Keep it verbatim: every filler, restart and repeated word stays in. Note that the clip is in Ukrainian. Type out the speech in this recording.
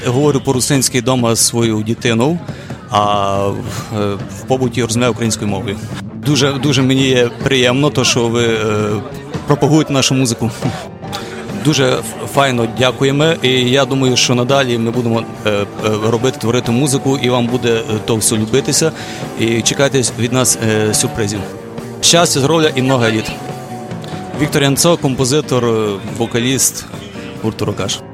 говорю по-русинськи вдома з своєю дитиною, а в, в побуті розмовляю українською мовою. Дуже, дуже мені є приємно, то, що ви е, пропагуєте нашу музику. Дуже файно дякуємо, і я думаю, що надалі ми будемо е, е, робити, творити музику, і вам буде то все любитися, і чекайте від нас е, сюрпризів. Щастя, здоров'я і много літ. Віктор Янцо, композитор, вокаліст гурту «Рокаш».